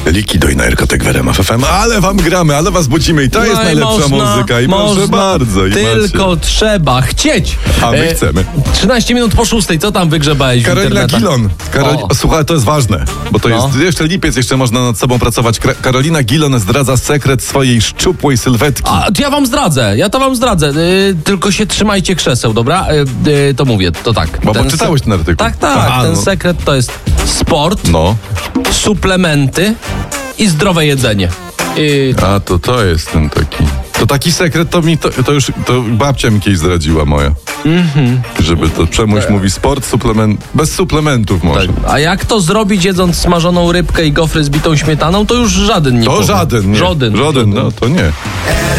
Likido i na Erkotek w RMF FM. Ale wam gramy, ale was budzimy i to jest najlepsza muzyka. I proszę bardzo. I tylko trzeba chcieć. A my chcemy. 13 minut po 6. Co tam wygrzebałeś Karolina w internetach? Gilon. Słuchaj, to jest ważne, bo to jest jeszcze lipiec, jeszcze można nad sobą pracować. Karolina Gilon zdradza sekret swojej szczupłej sylwetki. A to ja to wam zdradzę. Tylko się trzymajcie krzeseł, dobra? To mówię, to tak. Bo czytałeś ten artykuł. Tak. Ten sekret to jest sport, suplementy i zdrowe jedzenie. A to jest ten taki. To taki sekret to już babcia mi kiedyś zdradziła moja. Żeby to Przemuś mówi sport, suplement, bez suplementów może. Tak. A jak to zrobić, jedząc smażoną rybkę i gofry z bitą śmietaną, to już żaden nie powie. Żaden, no to nie.